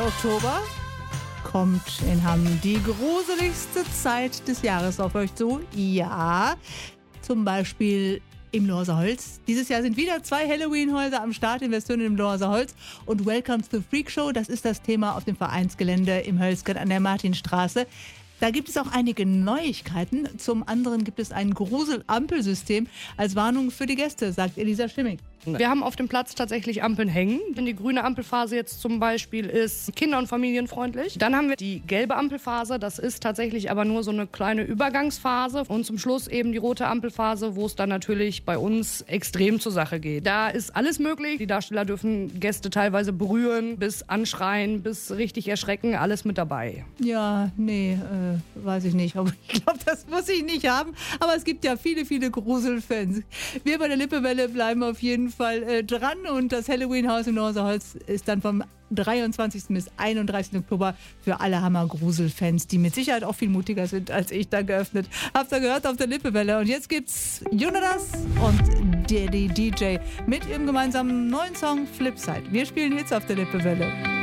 Oktober kommt in Hamm die gruseligste Zeit des Jahres auf euch zu. Ja, zum Beispiel im Lorser Holz. Dieses Jahr sind wieder 2 Halloween-Häuser am Start in Westfalen im Lorser Holz. Und Welcome to the Freak Show, das ist das Thema auf dem Vereinsgelände im Hölzgen an der Martinstraße. Da gibt es auch einige Neuigkeiten. Zum anderen gibt es ein Grusel-Ampelsystem als Warnung für die Gäste, sagt Elisa Schimming. Wir haben auf dem Platz tatsächlich Ampeln hängen. Die grüne Ampelphase jetzt zum Beispiel ist kinder- und familienfreundlich. Dann haben wir die gelbe Ampelphase. Das ist tatsächlich aber nur so eine kleine Übergangsphase. Und zum Schluss eben die rote Ampelphase, wo es dann natürlich bei uns extrem zur Sache geht. Da ist alles möglich. Die Darsteller dürfen Gäste teilweise berühren, bis anschreien, bis richtig erschrecken. Alles mit dabei. Ja, nee, weiß ich nicht. Aber ich glaube, das muss ich nicht haben. Aber es gibt ja viele, viele Gruselfans. Wir bei der Lippewelle bleiben auf jeden Fall dran. Und das Halloween-Haus im Lorser Holz ist dann vom 23. bis 31. Oktober für alle Hammer-Grusel-Fans, die mit Sicherheit auch viel mutiger sind als ich, dann geöffnet. Habt ihr gehört auf der Lippewelle. Und jetzt gibt's Jonas und Daddy DJ mit ihrem gemeinsamen neuen Song Flipside. Wir spielen Hits auf der Lippewelle.